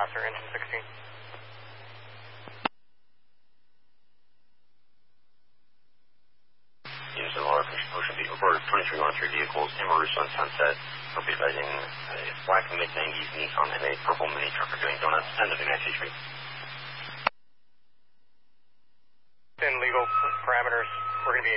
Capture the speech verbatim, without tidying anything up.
Lasser, engine sixteen. Units of Ocean Beach reported twenty-three one three vehicles, Amarusa on Sunset. I'll be advising a black mid nineties Nissan and a purple mini truck are doing donuts. End of the United States.